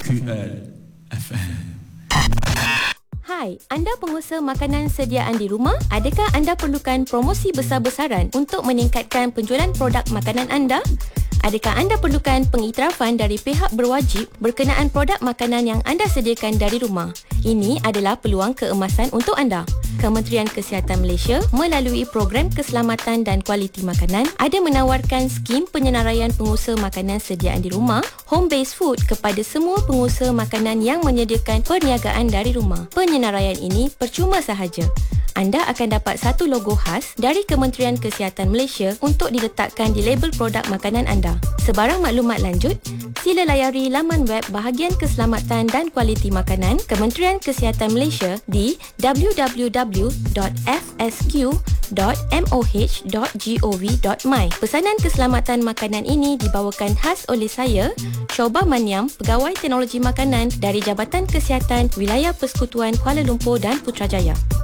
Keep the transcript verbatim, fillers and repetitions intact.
Q L F M. Hai, anda pengusaha makanan sediaan di rumah? Adakah anda perlukan promosi besar-besaran untuk meningkatkan penjualan produk makanan anda? Adakah anda perlukan pengiktirafan dari pihak berwajib berkenaan produk makanan yang anda sediakan dari rumah? Ini adalah peluang keemasan untuk anda. Kementerian Kesihatan Malaysia melalui Program Keselamatan dan Kualiti Makanan ada menawarkan skim penyenaraian pengusaha makanan sediaan di rumah, home based food, kepada semua pengusaha makanan yang menyediakan perniagaan dari rumah. Penyenaraian ini percuma sahaja. Anda akan dapat satu logo khas dari Kementerian Kesihatan Malaysia untuk diletakkan di label produk makanan anda. Sebarang maklumat lanjut, sila layari laman web Bahagian Keselamatan dan Kualiti Makanan Kementerian Kesihatan Malaysia di w w w dot f s q dot m o h dot gov dot my. Pesanan keselamatan makanan ini dibawakan khas oleh saya, Shoba Maniam, Pegawai Teknologi Makanan dari Jabatan Kesihatan Wilayah Persekutuan Kuala Lumpur dan Putrajaya.